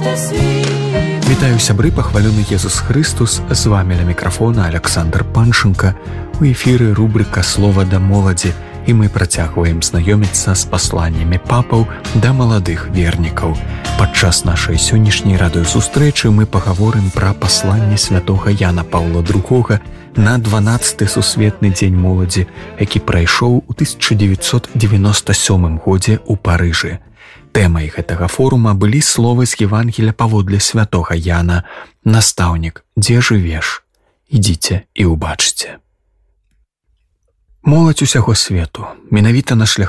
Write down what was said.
Вітаю сябры, пахвалёны Езус Христус, з вами ля мікрафона Александр Паншенко. У эфіры рубрика «Слова да моладзі», і мы працягваем знаёміцца з пасланнямі папаў да маладых вернікаў. Падчас нашай сённяшняй радыёсустрэчы мы пагаворым пра пасланне святога Яна Паўла II на 12-ы сусветны дзень моладзі, які прайшоў у 1997 годзе ў Парыжы. Тэмай гэтага форума былі словы з Евангелія паводле святога Яна: «Настаўнік, дзе жывеш? Ідзіце і ўбачыце». Моладзь усяго свету, менавіта на шляху